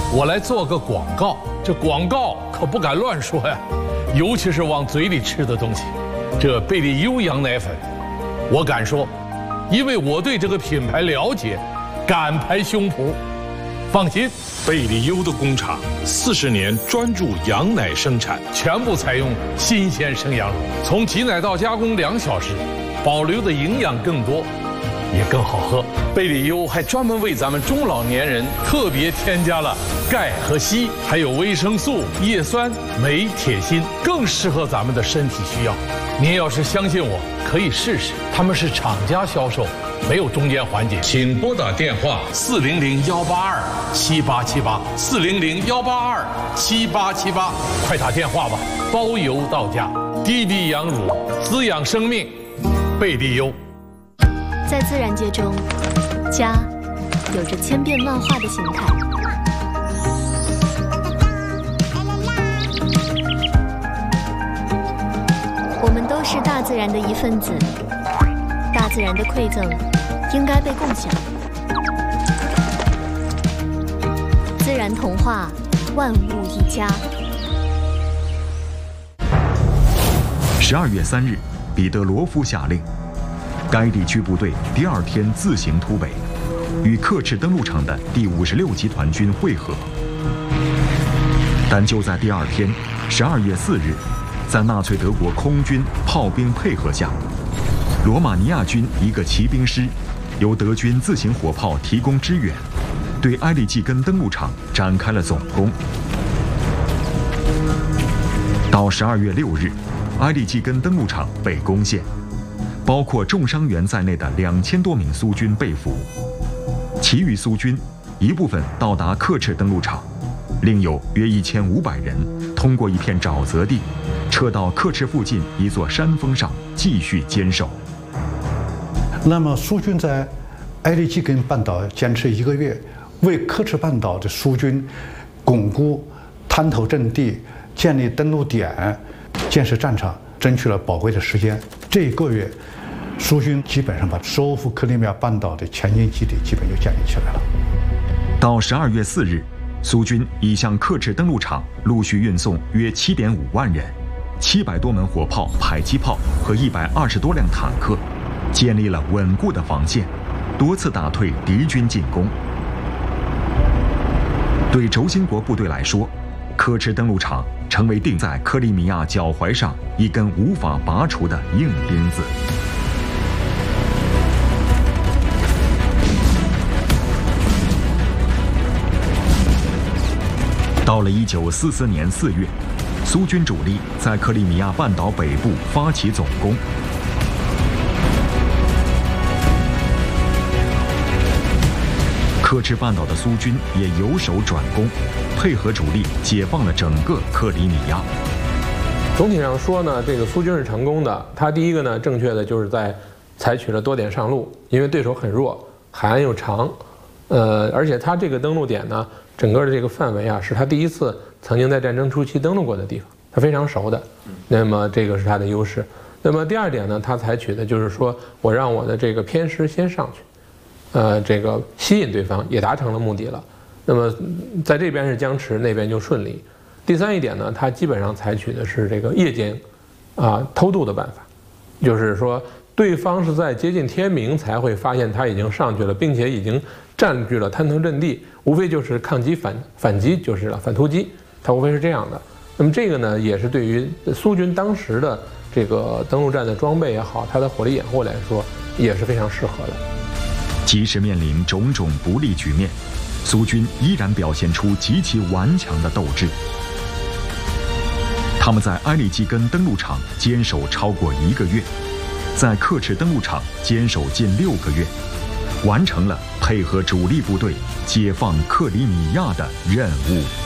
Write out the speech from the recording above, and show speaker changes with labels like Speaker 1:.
Speaker 1: 我来做个广告，这广告可不敢乱说呀，尤其是往嘴里吃的东西。这贝利优羊奶粉，我敢说，因为我对这个品牌了解，敢拍胸脯。放心，
Speaker 2: 贝利优的工厂40年专注羊奶生产，
Speaker 1: 全部采用新鲜生羊乳，从挤奶到加工2小时，保留的营养更多，也更好喝。贝利优还专门为咱们中老年人特别添加了钙和硒，还有维生素、叶酸、镁、铁、锌，更适合咱们的身体需要。您要是相信我，可以试试，他们是厂家销售，没有中间环节。请拨打电话400-182-7878，400-182-7878，快打电话吧，包邮到家。低低羊乳，滋养生命，贝利优。
Speaker 3: 在自然界中，家有着千变万化的形态。我们都是大自然的一份子，大自然的馈赠应该被共享。自然童话，万物一家。
Speaker 4: 12月3日，彼得罗夫下令，该地区部队第2天自行突北，与克赤登陆场的第56集团军会合。但就在第2天，12月4日，在纳粹德国空军炮兵配合下，罗马尼亚军一个骑兵师由德军自行火炮提供支援，对埃利季根登陆场展开了总攻。到12月6日，埃利季根登陆场被攻陷，包括重伤员在内的2000多名苏军被俘，其余苏军一部分到达克赤登陆场，另有约1500人通过一片沼泽地撤到克赤附近一座山峰上继续坚守。
Speaker 5: 那么苏军在埃利季根半岛坚持1个月，为克赤半岛的苏军巩固滩头阵地、建立登陆点、建设战场争取了宝贵的时间。这1个月，苏军基本上把收复克里米亚半岛的前进基地基本就建立起来了。
Speaker 4: 到12月4日，苏军已向克赤登陆场陆续运送约7.5万人、700多门火炮、迫击炮和120多辆坦克，建立了稳固的防线，多次打退敌军进攻。对轴心国部队来说，克赤登陆场成为钉在克里米亚脚踝上一根无法拔除的硬钉子。到了1944年4月，苏军主力在克里米亚半岛北部发起总攻。克赤半岛的苏军也由守转攻，配合主力解放了整个克里米亚。
Speaker 6: 总体上说呢，这个苏军是成功的。他第一个呢，正确的就是在采取了多点上路，因为对手很弱，海岸又长，而且他这个登陆点呢，整个的这个范围啊，是他第一次曾经在战争初期登陆过的地方，他非常熟的。那么这个是他的优势。那么第2点呢，他采取的就是说我让我的这个偏师先上去。这个吸引对方也达成了目的了，那么在这边是僵持，那边就顺利。第3一点呢，他基本上采取的是这个夜间偷渡的办法，就是说对方是在接近天明才会发现他已经上去了，并且已经占据了滩头阵地，无非就是抗击反击就是了，反突击，他无非是这样的。那么这个呢，也是对于苏军当时的这个登陆战的装备也好，它的火力掩护来说也是非常适合的。
Speaker 4: 即使面临种种不利局面，苏军依然表现出极其顽强的斗志。他们在埃利季根登陆场坚守超过1个月，在克赤登陆场坚守近6个月，完成了配合主力部队解放克里米亚的任务。